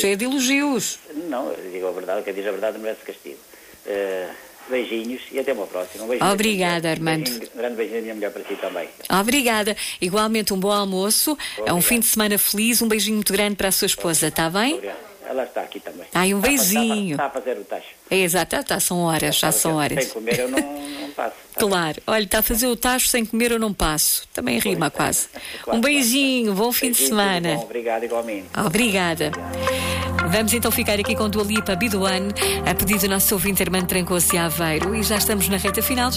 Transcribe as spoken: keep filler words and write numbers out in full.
cheia de elogios. Não, eu digo a verdade, quem diz a verdade merece castigo. Uh, beijinhos e até uma próxima. Um beijinho. Obrigada, Armando. Um grande beijinho da minha mulher para si também. Obrigada. Igualmente um bom almoço, é um fim de semana feliz, um beijinho muito grande para a sua esposa, está bem? Obrigado. Ela está aqui também. Ai, um está beijinho. A, está a fazer o tacho. É exato, está, são horas, já são horas. Sem comer eu não, não passo. Tá? Claro, olha, está a fazer o tacho sem comer eu não passo. Também rima quase. Um beijinho, bom fim de semana. Bom, obrigado igualmente. Obrigada. Vamos então ficar aqui com Dua Lipa, Be The One, a pedido do nosso ouvinte Armando Trancoso de Aveiro, e já estamos na reta final.